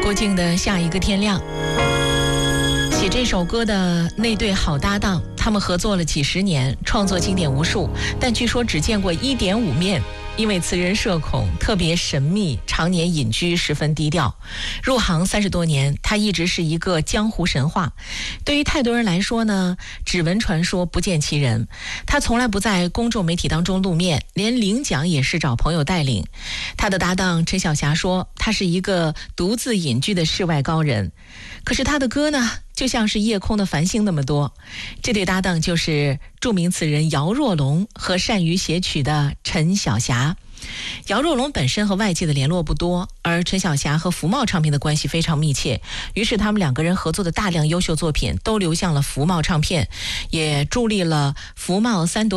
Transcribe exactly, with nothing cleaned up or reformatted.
郭靖的下一个天亮。写这首歌的那对好搭档，他们合作了几十年，创作经典无数，但据说只见过一点五面。因为此人社恐，特别神秘，常年隐居，十分低调。入行三十多年，他一直是一个江湖神话。对于太多人来说呢，只闻传说，不见其人。他从来不在公众媒体当中露面，连领奖也是找朋友带领。他的搭档陈小霞说，他是一个独自隐居的世外高人。可是他的歌呢，就像是夜空的繁星那么多。这对搭档就是著名词人姚若龙和善于写曲的陈小霞。姚若龙本身和外界的联络不多，而陈小霞和福茂唱片的关系非常密切，于是他们两个人合作的大量优秀作品都流向了福茂唱片，也助力了福茂三夺